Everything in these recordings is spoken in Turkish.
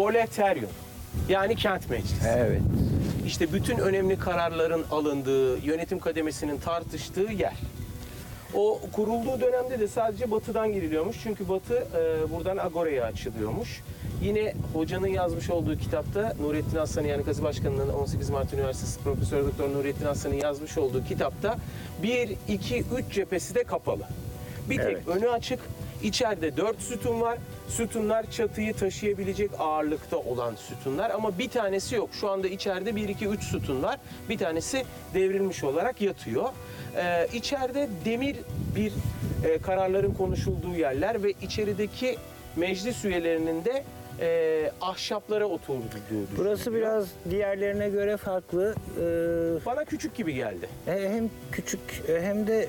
Boleterion, yani kent meclisi. Evet. İşte bütün önemli kararların alındığı, yönetim kademesinin tartıştığı yer. O kurulduğu dönemde de sadece batıdan giriliyormuş. Çünkü batı buradan Agora'ya açılıyormuş. Yine hocanın yazmış olduğu kitapta Nurettin Aslan'ın, yani Kazı Başkanı'nın 18 Mart Üniversitesi Profesör Doktor Nurettin Aslan'ın yazmış olduğu kitapta 1, 2, 3 cephesi de kapalı. Bir tek Evet. önü açık. İçeride 4 sütun var. Sütunlar çatıyı taşıyabilecek ağırlıkta olan sütunlar, ama bir tanesi yok. Şu anda içeride 1, 2, 3 sütun var. Bir tanesi devrilmiş olarak yatıyor. İçeride demir bir kararların konuşulduğu yerler ve içerideki meclis üyelerinin de ahşaplara oturduğu düşünülüyor. Burası biraz diğerlerine göre farklı. Bana küçük gibi geldi. Hem küçük hem de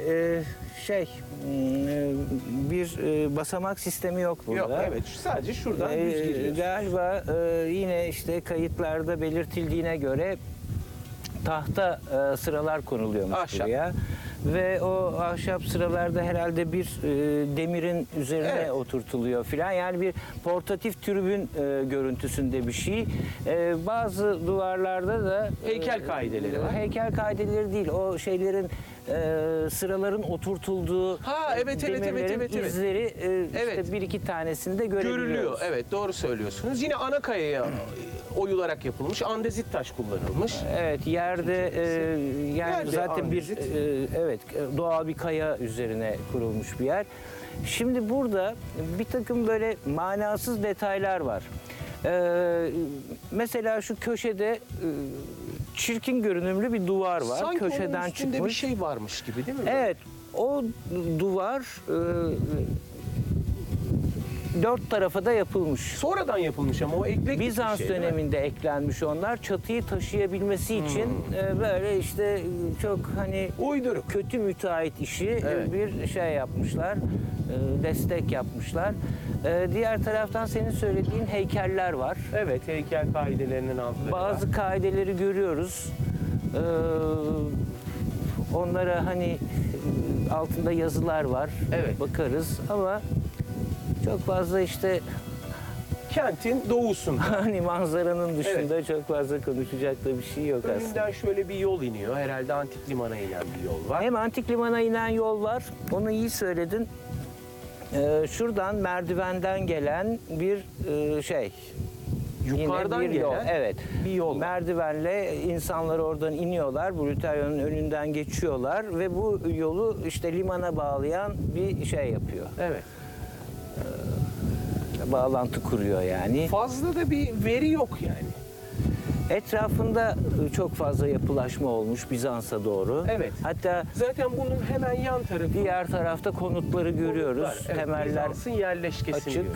bir basamak sistemi yok burada. Yok, evet, sadece şuradan düz giriyoruz. Galiba yine işte kayıtlarda belirtildiğine göre tahta sıralar konuluyormuş Ahşap. buraya. Ve o ahşap sıralarda herhalde bir demirin üzerine Evet. oturtuluyor filan. Yani bir portatif tribün görüntüsünde bir şey. Bazı duvarlarda da Heykel kaideleri var. Heykel kaideleri değil. O şeylerin sıraların oturtulduğu Ha, evet, demirlerin evet. izleri Evet. işte bir iki tanesinde görebiliyoruz. Görülüyor. Evet, doğru söylüyorsunuz. Yine ana kayaya oyularak yapılmış andezit taş kullanılmış. Evet, yerde yani Yerde zaten bir andezit. evet, doğal bir kaya üzerine kurulmuş bir yer. Şimdi burada bir takım böyle manasız detaylar var. Mesela şu köşede çirkin görünümlü bir duvar var. Sanki Köşeden onun üstünde çıkmış. bir şey varmış gibi, değil mi? Evet, o duvar dört tarafa da yapılmış. Sonradan yapılmış ama o eklektik bir Bizans şey, değil mi? döneminde eklenmiş onlar. Çatıyı taşıyabilmesi için böyle işte çok hani Uyduruk. kötü müteahhit işi Evet. bir şey yapmışlar. Destek yapmışlar. Diğer taraftan senin söylediğin heykeller var. Evet, heykel kaidelerinin altında. Bazı kaideleri görüyoruz. Onlara hani altında yazılar var. Evet. Bakarız ama çok fazla işte kentin doğusunda. hani manzaranın dışında çok fazla konuşacak da bir şey yok aslında. Önünden şöyle bir yol iniyor. Herhalde antik limana inen bir yol var. Hem antik limana inen yol var. Onu iyi söyledin. Şuradan merdivenden gelen bir şey. Yukarıdan Yine bir yol. gelen Evet. bir yol var. Merdivenle insanlar oradan iniyorlar. Brutalion'un önünden geçiyorlar ve bu yolu işte limana bağlayan bir şey yapıyor. Evet. Bağlantı kuruyor yani. Fazla da bir veri yok yani. Etrafında çok fazla yapılaşma olmuş Bizans'a doğru. Evet. Hatta Zaten bunun hemen yan tarafı. diğer tarafta konutları görüyoruz. Konutlar, evet, Temeller Bizans'ın yerleşkesini açık. görüyoruz.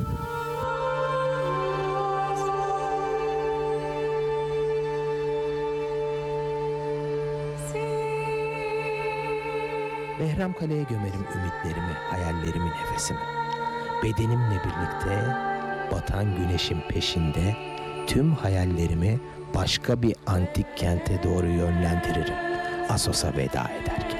Behramkale'ye gömerim ümitlerimi, hayallerimi, nefesimi. Bedenimle birlikte batan güneşin peşinde tüm hayallerimi başka bir antik kente doğru yönlendiririm. Assos'a veda ederken.